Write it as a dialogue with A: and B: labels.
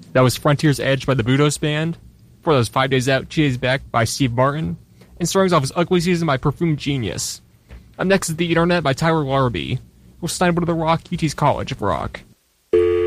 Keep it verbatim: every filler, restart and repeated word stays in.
A: That was Frontier's Edge by the Budos Band. Before that was Five Days Out, Two Days Back by Steve Martin. And starting off was Ugly Season by Perfume Genius. Up next is The Internet by Tyler Larrabee. We'll Steinwood of the Rock, U T's College of Rock.